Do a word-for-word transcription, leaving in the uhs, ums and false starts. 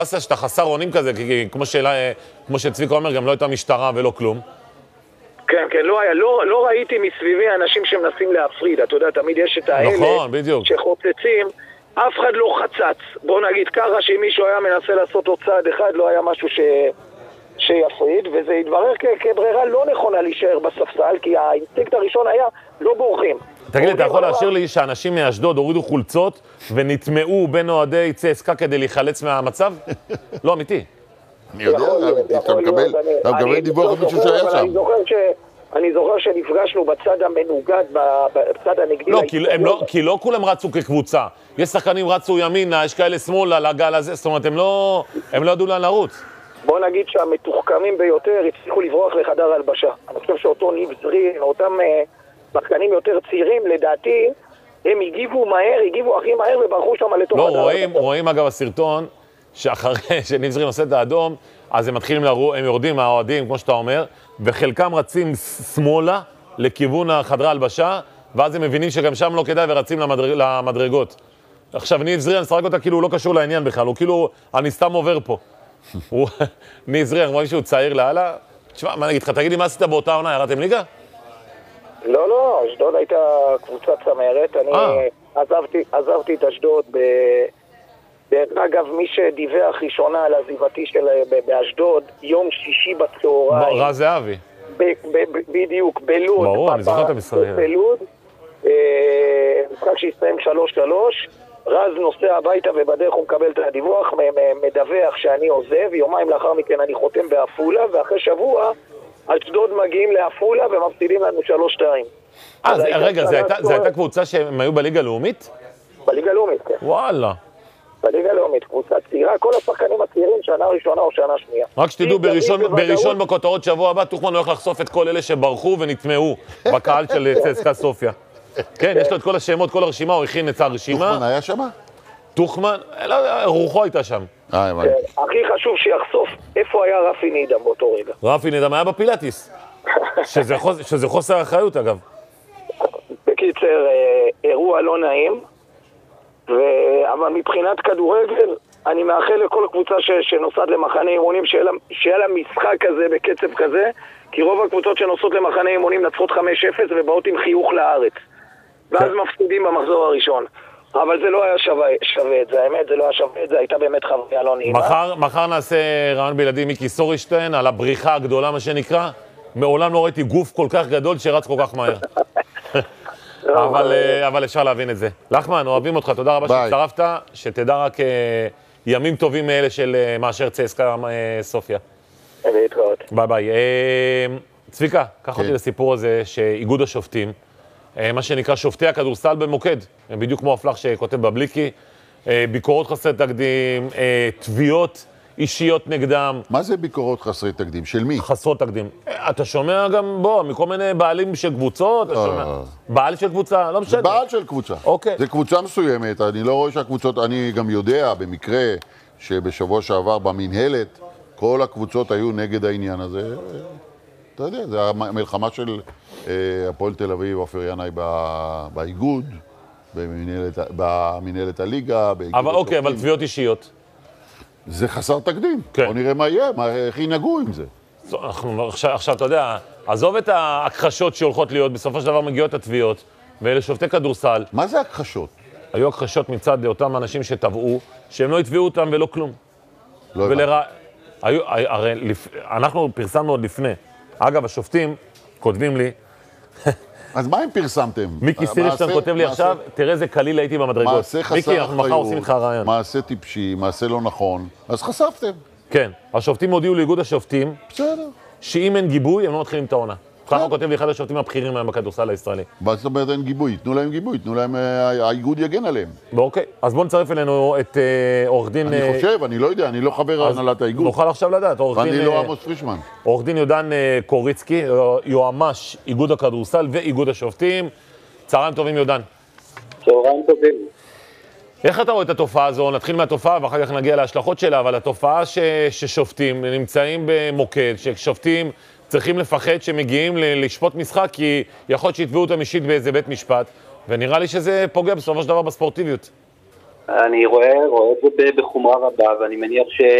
עשה שאתה חסר אונים כזה, כי כמו, שאלה, כמו שצביקה אומר, גם לא הייתה משטרה ולא כלום. כן, כן, לא היה, לא, לא ראיתי מסביבי אנשים שמנסים להפריד, אתה יודע, תמיד יש את האלה נכון, בדיוק. שחוצצים, אף אחד לא חצץ. בוא נגיד ככה שאם מישהו היה מנסה לעשות עוד צעד אחד, לא היה משהו ש... שיפריד, וזה התברר כ... כברירה לא נכונה להישאר בספסל, כי האינסטינקט הראשון היה לא בורחים. תגיד לי, אתה יכול להשאיר לי שאנשים מאשדוד הורידו חולצות ונטמעו בין אוהדי צסקה כדי להיחלץ מהמצב? לא, אמיתי. אני יודע, אתה מקבל דיווח מישהו שהיה שם. אני זוכר שנפגשנו בצד המנוגד, בצד הנגדי. לא, כי לא כולם רצו כקבוצה. יש שחקנים רצו ימינה, יש כאלה שמאלה לגל הזה, זאת אומרת, הם לא ידעו לאן לרוץ. בוא נגיד שהמתוחכמים ביותר הצליחו לברוח לחדר הלבשה. אני חושב שאותו ניב זרין, אותם שחקנים יותר צעירים, לדעתי, הם הגיבו מהר, הגיבו הכי מהר וברחו שם לתוך לא, חדר רואים, הלבשה. רואים אגב הסרטון, שאחרי שניב זרין עושה את האדום, אז הם מתחילים לראות, הם יורדים מהאוהדים, כמו שאתה אומר, וחלקם רצים שמאלה לכיוון החדרי הלבשה, ואז הם מבינים שגם שם לא כדאי ורצים למדרג, למדרגות. עכשיו, ניב זרין, שרק אותה כאילו הוא לא קשור לעניין בכלל, הוא כאילו, אני סתם עובר פה. הוא, ניב זרין, כמו מישהו צעיר להלאה, תשמע, מה נגיד לך, תגיד לי, מה עשית באותה עונה, ירדתם ליגה? לא, לא, אשדוד הייתה קבוצת צמרת, אני עזבתי, עזבתי את אשדוד ב... דרך אגב, מי שדיווח ראשונה על עזיבתי של באשדוד, יום שישי בצהריים. רז זהבי. בדיוק, בלוד. ברור, אני זוכר את המשחק. בלוד, משחק שהסתיים שלוש שלוש, רז נוסע הביתה ובדרך הוא מקבל את הדיווח, מדווח שאני עוזב, יומיים לאחר מכן אני חותם באפולה, ואחרי שבוע, אשדוד מגיעים לאפולה ומפסידים לנו שלוש שתיים. אה, רגע, זו הייתה קבוצה שהם היו בליגה לאומית? בליגה לאומית, כן. וואלה. בליגה לאומית, קבוצה צעירה, כל השחקנים הצעירים שנה ראשונה או שנה שנייה. רק שתדעו, בראשון בכותרות שבוע הבא, תוכמן הולך לחשוף את כל אלה שברחו ונטמעו בקהל של צסקה סופיה. כן, יש לו את כל השמות, כל הרשימה, הוא הכין את הרשימה. תוכמן היה שם? תוכמן, רוחו הייתה שם. הכי חשוב שיחשוף איפה היה רפי נידם באותו רגע. רפי נידם היה בפילאטיס. שזה חוסר אחריות, אגב. בקיצר, אירוע לא נעים. ו... אבל מבחינת כדורגל, אני מאחל לכל קבוצה ש... שנוסעת למחנה אימונים שיהיה לה... שיהיה לה משחק כזה בקצב כזה, כי רוב הקבוצות שנוסעות למחנה אימונים נצחות חמש אפס ובאות עם חיוך לארץ. ואז מפסידים במחזור הראשון. אבל זה לא היה שווה, שווה את זה, האמת, זה לא היה שווה את זה, הייתה באמת חוויה לא נעימה. מחר, מחר נעשה רעיון בילדים מיקי סורישטיין על הבריחה הגדולה, מה שנקרא. מעולם לא ראיתי גוף כל כך גדול שרץ כל כך מהר. אבל, אבל אפשר להבין את זה. לחמן, אוהבים אותך, תודה רבה שהצטרפת, שתדע רק ימים טובים מאלה של מאשר צסקה סופיה. להתראות. ביי ביי. צביקה, קח אותי לסיפור הזה שאיגוד השופטים, מה שנקרא שופטי הכדורסל במוקד, הם בדיוק כמו הפלח שכותב בבליקי, ביקורות חסרי תקדים, תביעות אישיות נגדם. מה זה ביקורות חסרי תקדים? של מי? חסרות תקדים. אתה שומע גם, בוא, מכל מיני בעלים של קבוצות, אתה שומע. בעל של קבוצה, לא משנה. בעל של קבוצה. אוקיי. זה קבוצה מסוימת, אני לא רואה שהקבוצות, אני גם יודע במקרה שבשבוע שעבר במנהלת, כל הקבוצות היו נגד העניין הזה. אתה יודע, זה המלחמה של הפועל תל אביב, עופר ינאי באיגוד, במנהלת הליגה, באיגוד אבל אוקיי, אבל תביעות אישיות. זה חסר תקדים. בוא נראה מה יהיה, איך ינהגו עם זה. עכשיו, אתה יודע, עזוב את ההכחשות שהולכות להיות, בסופו של דבר מגיעות התביעות, ואלה שופטי כדורסל. מה זה הכחשות? היו הכחשות מצד אותם אנשים שטבעו, שהם לא התביאו אותם ולא כלום. לא הבנתי. הרי אנחנו פרסמנו עוד לפני. אגב, השופטים כותבים לי... אז מה הם פרסמתם? מיקי סירשטיין כותב לי עכשיו, תראה איזה קליל הייתי במדרגות. מעשה חסר מיקי, אנחנו מחר עושים איתך רעיון. מעשה טיפשי, מעשה לא נכון, אז חשפתם. כן, השופטים הודיעו לאיגוד השופטים, בסדר. שאם אין גיבוי, הם לא מתחילים את העונה. ככה כותב לי אחד השופטים הבכירים מהם בכדורסל הישראלי. זאת אומרת, אין גיבוי, תנו להם גיבוי, תנו להם, האיגוד יגן עליהם. אוקיי, אז בואו נצרף אלינו את עורך דין... אני חושב, אני לא יודע, אני לא חבר הנהלת האיגוד. נוכל עכשיו לדעת, עורך דין... ואני לא עמוס פרישמן. עורך דין יודן קוריצקי, יועמ"ש איגוד הכדורסל ואיגוד השופטים. צהריים טובים, יודן. צהריים טובים. איך אתה רואה את התופעה הזו? נתחיל מהתופעה ואחר כך נגיע להשלכות שלה, אבל התופעה ש... ששופטים נמצאים במוקד, ששופטים צריכים לפחד שמגיעים לשפוט משחק, כי יכול להיות שיתבעו אותם אישית באיזה בית משפט, ונראה לי שזה פוגע בסופו של דבר בספורטיביות. אני רואה, רואה את זה בחומרה רבה, ואני מניח ש...